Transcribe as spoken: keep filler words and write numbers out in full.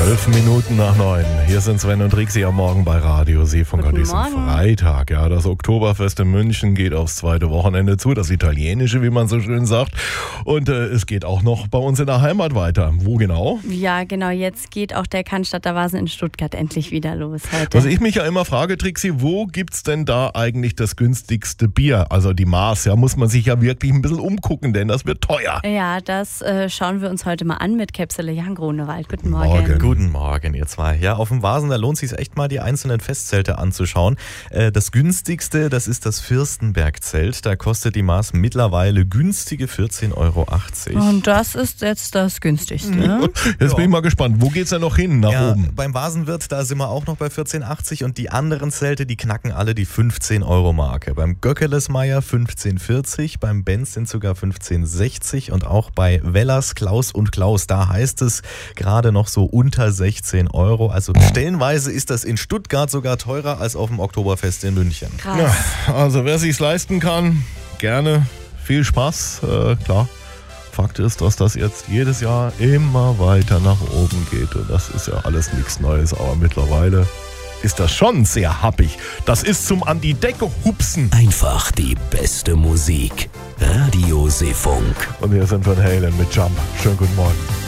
Zwölf Minuten nach neun. Hier sind Sven und Rixi am Morgen bei Radio Seefunk an diesem Freitag. Ja, das Oktoberfest in München geht aufs zweite Wochenende zu, das Italienische, wie man so schön sagt. Und äh, es geht auch noch bei uns in der Heimat weiter. Wo genau? Ja, genau. Jetzt geht auch der Cannstatter Vasen in Stuttgart endlich wieder los heute. Was ich mich ja immer frage, Trixi, wo gibt's denn da eigentlich das günstigste Bier? Also die Maß, ja, muss man sich ja wirklich ein bisschen umgucken, denn das wird teuer. Ja, das äh, schauen wir uns heute mal an mit Käpsele Jan Grunewald. Guten Morgen. Morgen. Guten Morgen, ihr zwei. Ja, auf dem Vasen, da lohnt es sich echt mal, die einzelnen Festzelte anzuschauen. Äh, das günstigste, das ist das Fürstenberg-Zelt. Da kostet die Maß mittlerweile günstige vierzehn Euro achtzig. Und das ist jetzt das günstigste. Mhm. Jetzt bin ich mal gespannt. Wo geht's denn noch hin? Nach ja, oben? Beim Vasenwirt, da sind wir auch noch bei vierzehn achtzig und die anderen Zelte, die knacken alle die fünfzehn Euro Marke. Beim Göckelesmeier fünfzehn vierzig, beim Benz sind sogar fünfzehn sechzig und auch bei Wellers, Klaus und Klaus, da heißt es gerade noch so unter sechzehn Euro. Also stellenweise ist das in Stuttgart sogar teurer als auf dem Oktoberfest in München. Krass. Ja, also wer sich's leisten kann, gerne. Viel Spaß, äh, klar. Fakt ist, dass das jetzt jedes Jahr immer weiter nach oben geht. Und das ist ja alles nichts Neues, aber mittlerweile ist das schon sehr happig. Das ist zum an die Decke hupsen. Einfach die beste Musik. Radio Seefunk. Und hier sind Van Halen mit Jump. Schönen guten Morgen.